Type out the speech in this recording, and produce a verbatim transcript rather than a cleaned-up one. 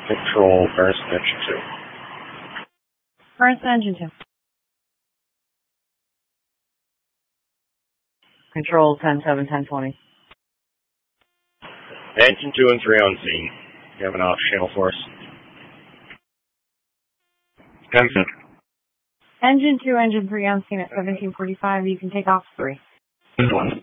Control, Burns, Engine two. Burns, Engine two. Control, ten seven, ten twenty. Engine two and three on scene. You have an off channel for us? ten seven. Engine two, Engine three on scene at seventeen forty-five. You can take off three. one.